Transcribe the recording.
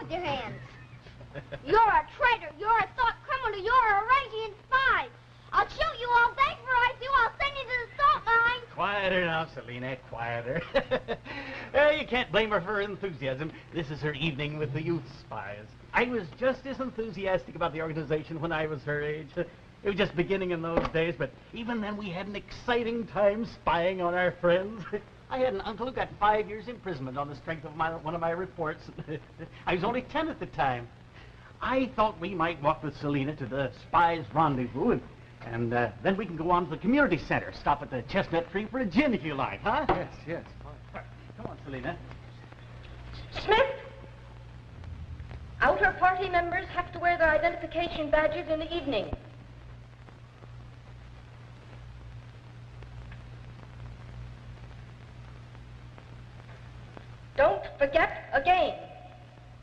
with your hands. You're a traitor. You're a thought criminal. You're a Eurasian spy. I'll shoot you all vaporize you. I'll send you to the salt mine. Quieter now, Selina, quieter. You can't blame her for her enthusiasm. This is her evening with the youth spies. I was just as enthusiastic about the organization when I was her age. It was just beginning in those days, but even then we had an exciting time spying on our friends. I had an uncle who got 5 years imprisonment on the strength of one of my reports. I was only 10 at the time. I thought we might walk with Selina to the spies' rendezvous, and then we can go on to the community center. Stop at the Chestnut Tree for a gin if you like, huh? Yes. Come on, Selina. Smith! Outer party members have to wear their identification badges in the evening. Don't forget again.